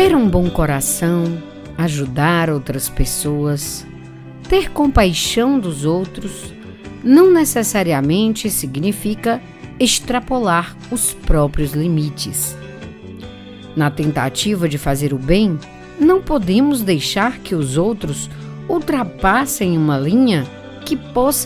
Ter um bom coração, ajudar outras pessoas, ter compaixão dos outros, não necessariamente significa extrapolar os próprios limites. Na tentativa de fazer o bem, não podemos deixar que os outros ultrapassem uma linha que possa